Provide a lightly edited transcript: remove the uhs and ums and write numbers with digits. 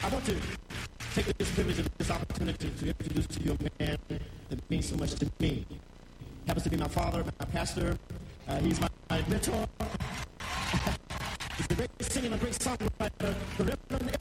I want to take this privilege and this opportunity to introduce to you a man that means so much to me. Happens to be my father, my pastor. He's my mentor. He's a great singer, a great songwriter. The